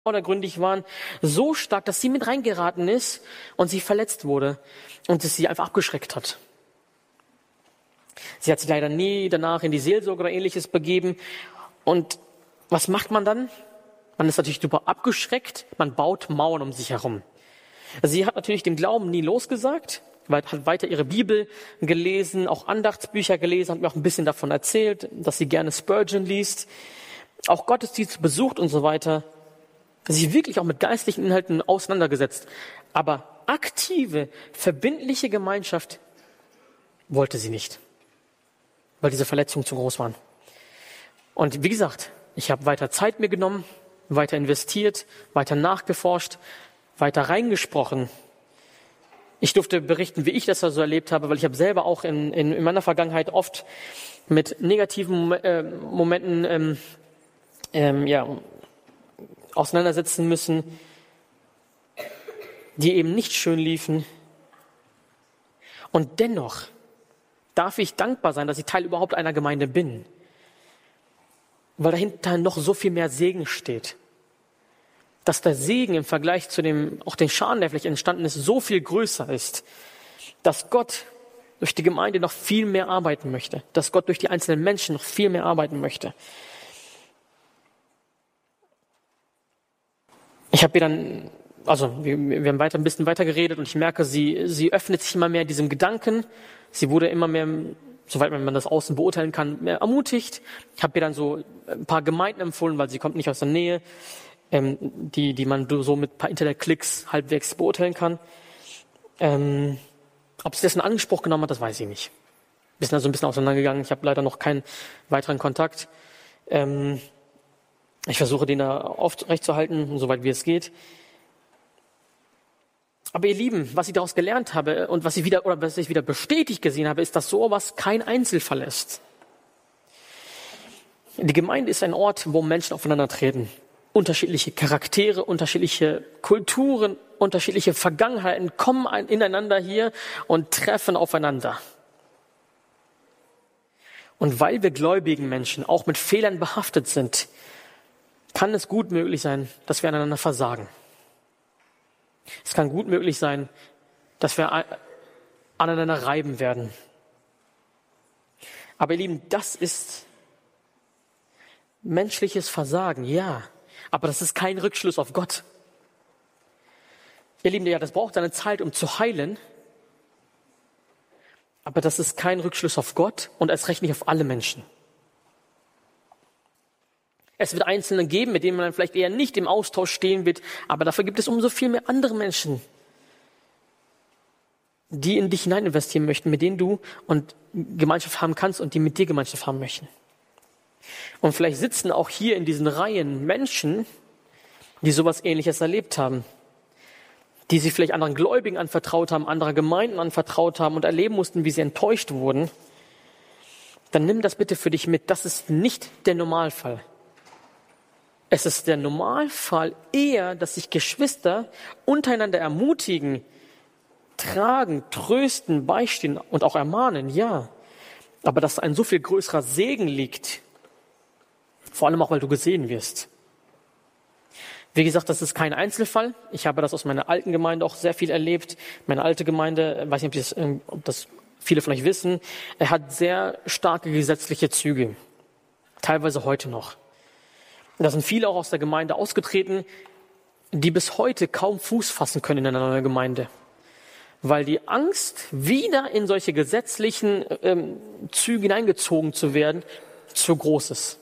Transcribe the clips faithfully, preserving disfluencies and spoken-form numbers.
vordergründig waren, so stark, dass sie mit reingeraten ist und sie verletzt wurde und es sie einfach abgeschreckt hat. Sie hat sich leider nie danach in die Seelsorge oder ähnliches begeben. Und was macht man dann? Man ist natürlich super abgeschreckt, man baut Mauern um sich herum. Sie hat natürlich den Glauben nie losgesagt, hat weiter ihre Bibel gelesen, auch Andachtsbücher gelesen, hat mir auch ein bisschen davon erzählt, dass sie gerne Spurgeon liest, auch Gottesdienst besucht und so weiter. Sich wirklich auch mit geistlichen Inhalten auseinandergesetzt. Aber aktive, verbindliche Gemeinschaft wollte sie nicht, weil diese Verletzungen zu groß waren. Und wie gesagt, ich habe weiter Zeit mir genommen, weiter investiert, weiter nachgeforscht, weiter reingesprochen. Ich durfte berichten, wie ich das so erlebt habe, weil ich habe selber auch in, in, in meiner Vergangenheit oft mit negativen äh, Momenten ähm, ähm, ja, auseinandersetzen müssen, die eben nicht schön liefen. Und dennoch darf ich dankbar sein, dass ich Teil überhaupt einer Gemeinde bin, weil dahinter noch so viel mehr Segen steht. Dass der Segen im Vergleich zu dem, auch den Schaden, der vielleicht entstanden ist, so viel größer ist, dass Gott durch die Gemeinde noch viel mehr arbeiten möchte, dass Gott durch die einzelnen Menschen noch viel mehr arbeiten möchte. Ich habe ihr dann, also wir, wir haben weiter ein bisschen weiter geredet und ich merke, sie, sie öffnet sich immer mehr diesem Gedanken. Sie wurde immer mehr, soweit man das außen beurteilen kann, mehr ermutigt. Ich habe ihr dann so ein paar Gemeinden empfohlen, weil sie kommt nicht aus der Nähe, ähm, die, die man so mit ein paar Internetklicks halbwegs beurteilen kann. Ähm, ob sie das in Anspruch genommen hat, das weiß ich nicht. Wir sind also ein bisschen auseinandergegangen. Ich habe leider noch keinen weiteren Kontakt. Ähm, Ich versuche, den da oft recht zu halten, soweit wie es geht. Aber ihr Lieben, was ich daraus gelernt habe und was ich wieder, oder was ich wieder bestätigt gesehen habe, ist, dass sowas kein Einzelfall ist. Die Gemeinde ist ein Ort, wo Menschen aufeinander treten. Unterschiedliche Charaktere, unterschiedliche Kulturen, unterschiedliche Vergangenheiten kommen ineinander hier und treffen aufeinander. Und weil wir gläubigen Menschen auch mit Fehlern behaftet sind, kann es gut möglich sein, dass wir aneinander versagen. Es kann gut möglich sein, dass wir aneinander reiben werden. Aber ihr Lieben, das ist menschliches Versagen, ja. Aber das ist kein Rückschluss auf Gott. Ihr Lieben, ja, das braucht seine Zeit, um zu heilen. Aber das ist kein Rückschluss auf Gott und erst recht nicht auf alle Menschen. Es wird Einzelne geben, mit denen man vielleicht eher nicht im Austausch stehen wird, aber dafür gibt es umso viel mehr andere Menschen, die in dich hinein investieren möchten, mit denen du und Gemeinschaft haben kannst und die mit dir Gemeinschaft haben möchten. Und vielleicht sitzen auch hier in diesen Reihen Menschen, die sowas Ähnliches erlebt haben, die sich vielleicht anderen Gläubigen anvertraut haben, anderer Gemeinden anvertraut haben und erleben mussten, wie sie enttäuscht wurden. Dann nimm das bitte für dich mit. Das ist nicht der Normalfall. Es ist der Normalfall eher, dass sich Geschwister untereinander ermutigen, tragen, trösten, beistehen und auch ermahnen, ja. Aber dass ein so viel größerer Segen liegt, vor allem auch, weil du gesehen wirst. Wie gesagt, das ist kein Einzelfall. Ich habe das aus meiner alten Gemeinde auch sehr viel erlebt. Meine alte Gemeinde, weiß nicht, ob das, ob das viele von euch wissen, hat sehr starke gesetzliche Züge. Teilweise heute noch. Da sind viele auch aus der Gemeinde ausgetreten, die bis heute kaum Fuß fassen können in einer neuen Gemeinde. Weil die Angst, wieder in solche gesetzlichen ähm, Züge hineingezogen zu werden, zu groß ist.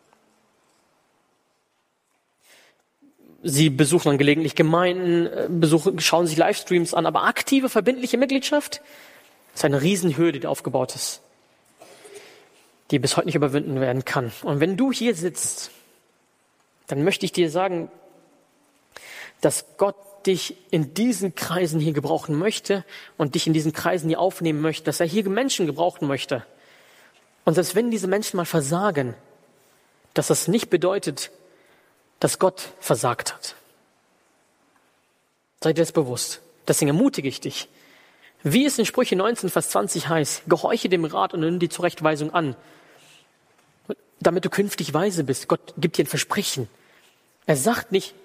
Sie besuchen dann gelegentlich Gemeinden, besuchen, schauen sich Livestreams an, aber aktive, verbindliche Mitgliedschaft ist eine Riesenhürde, die aufgebaut ist, die bis heute nicht überwunden werden kann. Und wenn du hier sitzt, dann möchte ich dir sagen, dass Gott dich in diesen Kreisen hier gebrauchen möchte und dich in diesen Kreisen hier aufnehmen möchte, dass er hier Menschen gebrauchen möchte. Und selbst wenn diese Menschen mal versagen, dass das nicht bedeutet, dass Gott versagt hat. Sei dir das bewusst. Deswegen ermutige ich dich. Wie es in Sprüche neunzehn, Vers zwanzig heißt, gehorche dem Rat und nimm die Zurechtweisung an, damit du künftig weise bist. Gott gibt dir ein Versprechen. Er sagt nicht,